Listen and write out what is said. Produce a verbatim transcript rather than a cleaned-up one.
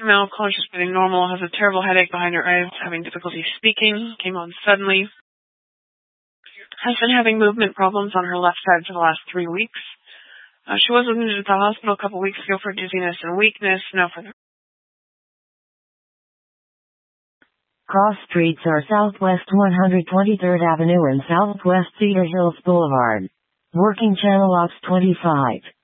Male, conscious, breathing normal, has a terrible headache behind her eyes, having difficulty speaking, came on suddenly. Has been having movement problems on her left side for the last three weeks. Uh, she was admitted to the hospital a couple weeks ago for dizziness and weakness. Now for the Cross streets are Southwest one hundred twenty-third Avenue and Southwest Cedar Hills Boulevard. Working channel ops twenty-five.